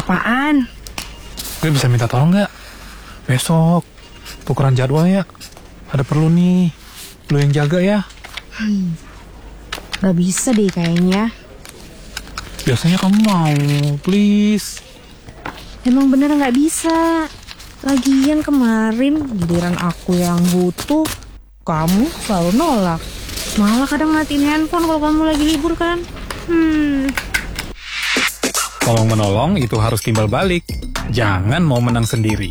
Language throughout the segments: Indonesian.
Apaan? Gue bisa minta tolong nggak? Besok tukeran jadwal ya. Ada perlu nih. Lu yang jaga ya. Gak bisa deh kayaknya. Biasanya kamu mau, please. Emang bener gak bisa. Lagian kemarin giliran aku yang butuh, kamu selalu nolak. Malah kadang matiin handphone kalau kamu lagi libur kan. Tolong menolong itu harus timbal balik. Jangan mau menang sendiri.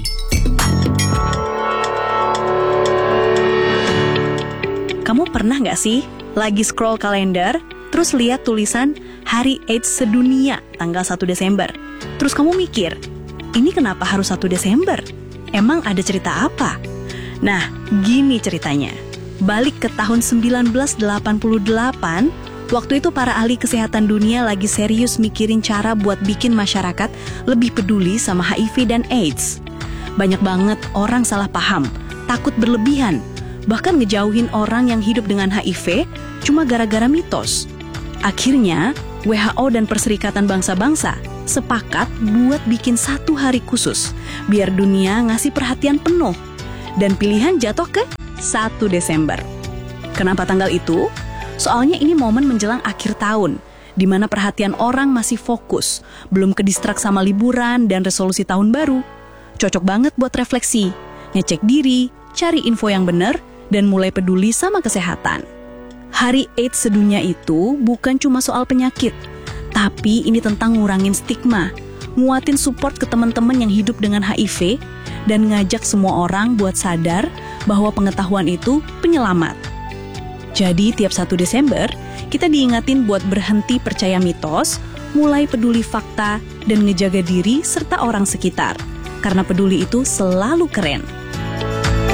Kamu pernah nggak sih lagi scroll kalender, terus lihat tulisan Hari AIDS Sedunia tanggal 1 Desember. Terus kamu mikir, ini kenapa harus 1 Desember? Emang ada cerita apa? Nah, gini ceritanya. Balik ke tahun 1988, waktu itu para ahli kesehatan dunia lagi serius mikirin cara buat bikin masyarakat lebih peduli sama HIV dan AIDS. Banyak banget orang salah paham, takut berlebihan, bahkan ngejauhin orang yang hidup dengan HIV cuma gara-gara mitos. Akhirnya, WHO dan Perserikatan Bangsa-Bangsa sepakat buat bikin 1 hari khusus biar dunia ngasih perhatian penuh. Dan pilihan jatuh ke 1 Desember. Kenapa tanggal itu? Soalnya ini momen menjelang akhir tahun, di mana perhatian orang masih fokus, belum kedistrak sama liburan dan resolusi tahun baru. Cocok banget buat refleksi, ngecek diri, cari info yang benar, dan mulai peduli sama kesehatan. Hari AIDS Sedunia itu bukan cuma soal penyakit, tapi ini tentang ngurangin stigma, nguatin support ke teman-teman yang hidup dengan HIV, dan ngajak semua orang buat sadar bahwa pengetahuan itu penyelamat. Jadi tiap 1 Desember, kita diingatin buat berhenti percaya mitos, mulai peduli fakta, dan ngejaga diri serta orang sekitar. Karena peduli itu selalu keren.